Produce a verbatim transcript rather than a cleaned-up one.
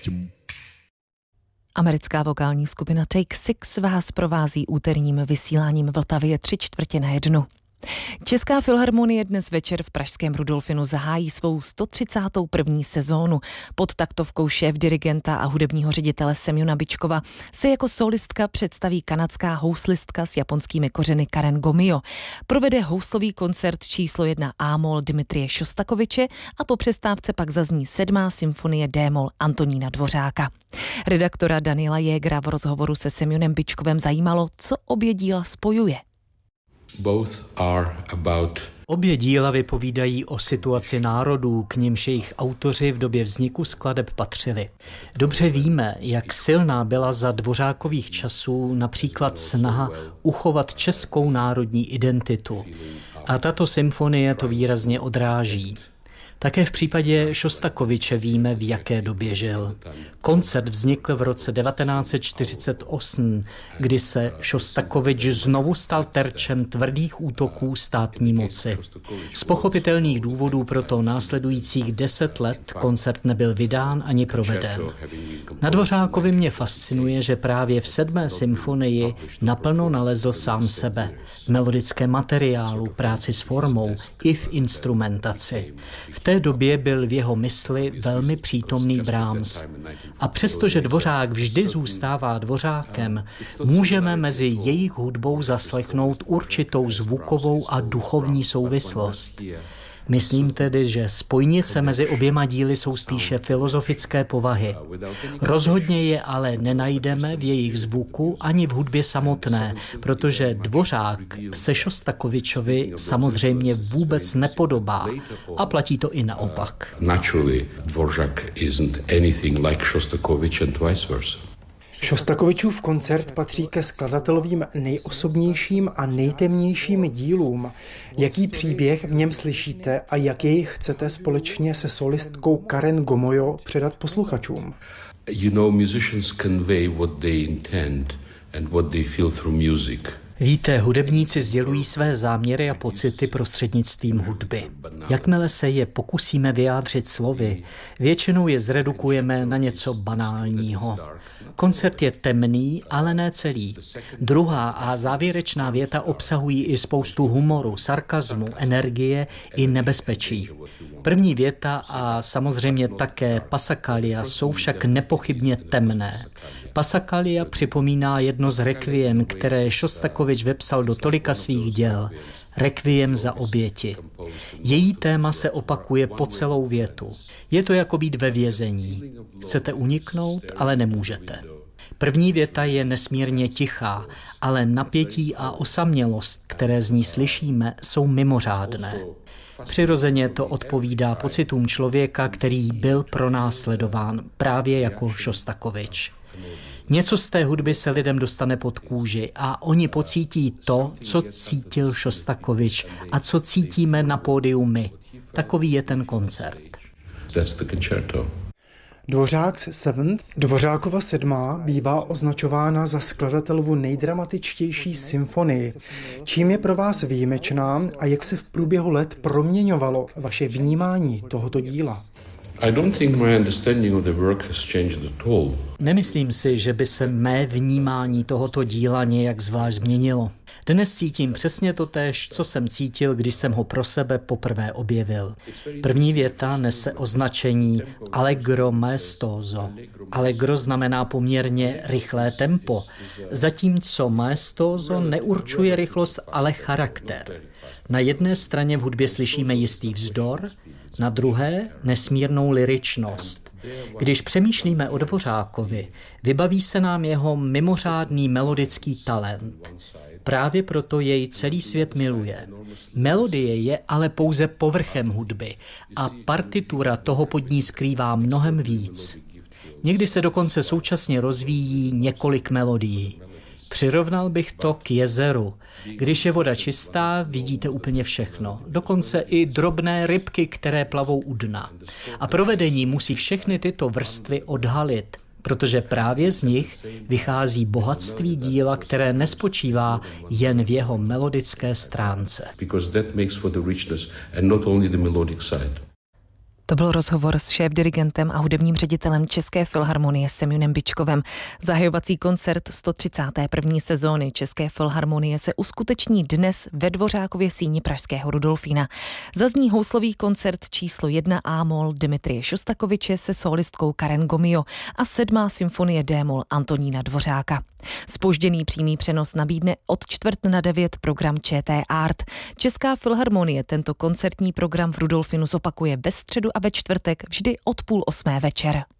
Americká vokální skupina Take Six vás provází úterním vysíláním Vltavě tři čtvrtě na jednu. Česká filharmonie dnes večer v pražském Rudolfinu zahájí svou sto třicátou první sezónu. Pod taktovkou šéf-dirigenta a hudebního ředitele Semjona Bičkova se jako solistka představí kanadská houslistka s japonskými kořeny Karen Gomio. Provede houslový koncert číslo jedna A-moll Dmitrie Šostakoviče a po přestávce pak zazní sedmá symfonie D-moll Antonína Dvořáka. Redaktora Daniela Jägera v rozhovoru se Semjonem Bičkovem zajímalo, co obě díla spojuje. Both are about... Obě díla vypovídají o situaci národů, k nimž jejich autoři v době vzniku skladeb patřili. Dobře víme, jak silná byla za Dvořákových časů například snaha uchovat českou národní identitu. A tato symfonie to výrazně odráží. Také v případě Šostakoviče víme, v jaké době žil. Koncert vznikl v roce devatenáct set čtyřicet osm, kdy se Šostakovič znovu stal terčem tvrdých útoků státní moci. Z pochopitelných důvodů proto následujících deset let koncert nebyl vydán ani proveden. Na Dvořákovi mě fascinuje, že právě v sedmé symfonii naplno nalezl sám sebe. V melodickém materiálu, práci s formou i v instrumentaci. V té době byl v jeho mysli velmi přítomný Brahms. A přestože Dvořák vždy zůstává Dvořákem, můžeme mezi jejich hudbou zaslechnout určitou zvukovou a duchovní souvislost. Myslím tedy, že spojnice mezi oběma díly jsou spíše filozofické povahy. Rozhodně je ale nenajdeme v jejich zvuku ani v hudbě samotné, protože Dvořák se Šostakovičovi samozřejmě vůbec nepodobá a platí to i naopak. Naturally, Dvořák isn't anything like Shostakovich and vice versa. Šostakovičův koncert patří ke skladatelovým nejosobnějším a nejtemnějším dílům. Jaký příběh v něm slyšíte a jak jej chcete společně se solistkou Karen Gomio předat posluchačům? You know, musicians convey what they intend and what they feel through music. Víte, hudebníci sdělují své záměry a pocity prostřednictvím hudby. Jakmile se je pokusíme vyjádřit slovy, většinou je zredukujeme na něco banálního. Koncert je temný, ale ne celý. Druhá a závěrečná věta obsahují i spoustu humoru, sarkazmu, energie i nebezpečí. První věta a samozřejmě také Passacaglia jsou však nepochybně temné. Passacaglia připomíná jedno z rekviem, které Šostakovič vepsal do tolika svých děl. Rekviem za oběti. Její téma se opakuje po celou větu. Je to jako být ve vězení. Chcete uniknout, ale nemůžete. První věta je nesmírně tichá, ale napětí a osamělost, které z ní slyšíme, jsou mimořádné. Přirozeně to odpovídá pocitům člověka, který byl pronásledován právě jako Šostakovič. Něco z té hudby se lidem dostane pod kůži a oni pocítí to, co cítil Šostakovič a co cítíme na pódiu my. Takový je ten koncert. That's the concerto. Dvořák's Seventh, Dvořákova sedmá, bývá označována za skladatelovu nejdramatičtější symfonii. Čím je pro vás výjimečná a jak se v průběhu let proměňovalo vaše vnímání tohoto díla? I don't think my understanding of the work has changed at all. Nemyslím si, že by se mé vnímání tohoto díla nějak zvlášť změnilo. Dnes cítím přesně totéž, co jsem cítil, když jsem ho pro sebe poprvé objevil. První věta nese označení Allegro maestoso. Allegro znamená poměrně rychlé tempo, zatímco maestoso neurčuje rychlost, ale charakter. Na jedné straně v hudbě slyšíme jistý vzdor, na druhé nesmírnou lyričnost. Když přemýšlíme o Dvořákovi, vybaví se nám jeho mimořádný melodický talent. Právě proto jej celý svět miluje. Melodie je ale pouze povrchem hudby a partitura toho pod ní skrývá mnohem víc. Někdy se dokonce současně rozvíjí několik melodií. Přirovnal bych to k jezeru. Když je voda čistá, vidíte úplně všechno. Dokonce i drobné rybky, které plavou u dna. A provedení musí všechny tyto vrstvy odhalit, protože právě z nich vychází bohatství díla, které nespočívá jen v jeho melodické stránce. To To byl rozhovor s šéfdirigentem a hudebním ředitelem České filharmonie Semionem Byčkovem. Zahajovací koncert sto třicáté první sezóny České filharmonie se uskuteční dnes ve Dvořákově síni pražského Rudolfína. Zazní houslový koncert číslo jedna A-moll Dmitrie Šostakoviče se solistkou Karen Gomio a sedmá symfonie D-moll Antonína Dvořáka. Zpožděný přímý přenos nabídne od čtvrt na devět program ČT Art. Česká filharmonie tento koncertní program v Rudolfinu zopakuje ve středu a ve čtvrtek vždy od půl osmé večer.